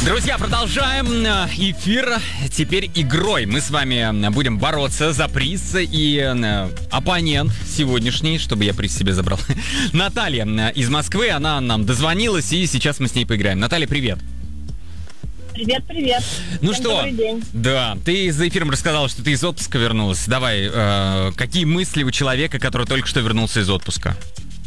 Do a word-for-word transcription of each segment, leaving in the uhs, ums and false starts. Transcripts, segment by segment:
Друзья, продолжаем эфир. Теперь игрой. Мы с вами будем бороться за приз. И оппонент сегодняшний, чтобы я приз себе забрал, Наталья из Москвы. Она нам дозвонилась, и сейчас мы с ней поиграем. Наталья, привет. Привет, привет. Ну Всем что, добрый день. Да, ты за эфиром рассказала, что ты из отпуска вернулась. Давай, э, какие мысли у человека, который только что вернулся из отпуска?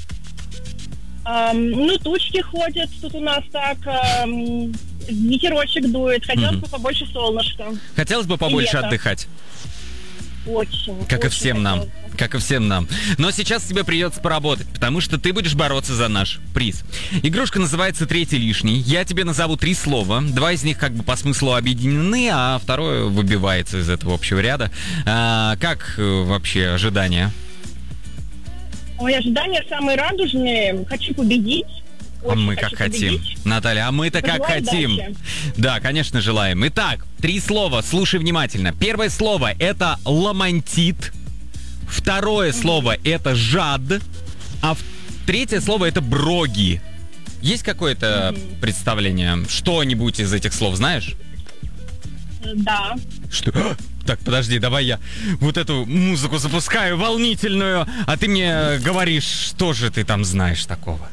Эм, ну, тучки ходят тут у нас так, эм, ветерочек дует, хотелось Мгм. бы побольше солнышка. Хотелось бы побольше лето. отдыхать, Очень. как и очень всем нам. хотелось бы. Как и всем нам. Но сейчас тебе придется поработать, потому что ты будешь бороться за наш приз. Игрушка называется «Третий лишний». Я тебе назову три слова. Два из них как бы по смыслу объединены, а второе выбивается из этого общего ряда. А, как э, вообще ожидания? Ой, ожидания самые радужные. Хочу победить. А Очень мы хочу как хотим. победить. Наталья, а мы-то как Пожелаю хотим. удачи. Да, конечно, желаем. Итак, три слова, слушай внимательно. Первое слово — это ламантит. Второе слово — это жад. А в- третье слово — это броги. Есть какое-то представление? Что-нибудь из этих слов знаешь? Э, Да. Что? Так, подожди, давай я вот эту музыку запускаю волнительную, а ты мне говоришь, что же ты там знаешь такого?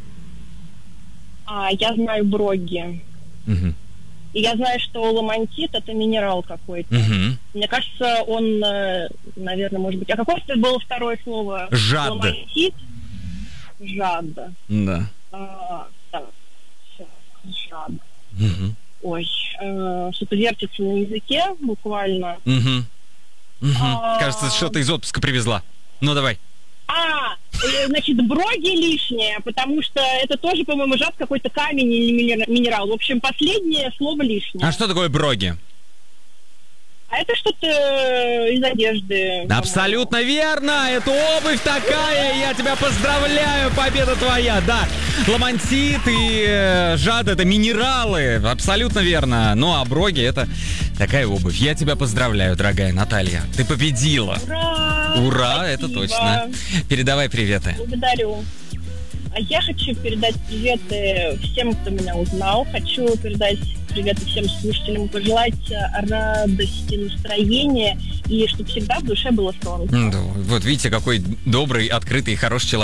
А, я знаю броги. Мгм. И я знаю, что ламантит — это минерал какой-то. Мгм. Мне кажется, он, э, наверное, может быть... А какое было второе слово? Жад. Ламантит? Жад. Да. А, так, всё, жад. Мгм. Ой, э, что-то вертится на языке буквально. Мгм. Мгм. А. Кажется, что ты из отпуска привезла. Ну, давай. А, э, значит, броги лишнее, потому что это тоже, по-моему, жад какой-то камень или минер- минерал. В общем, последнее слово лишнее. А что такое броги? А это что-то э, из одежды. по-моему. Абсолютно верно! Это обувь такая! Я тебя поздравляю! Победа твоя! Да, ламантит и э, жад — это минералы. Абсолютно верно. Ну, а броги — это такая обувь. Я тебя поздравляю, дорогая Наталья. Ты победила. Ура! Ура, это Спасибо. точно. Передавай приветы. Благодарю. А я хочу передать приветы всем, кто меня узнал. Хочу передать приветы всем слушателям, пожелать радости, настроения и чтобы всегда в душе было солнце. М, да, Вот видите, какой добрый, открытый, хороший человек.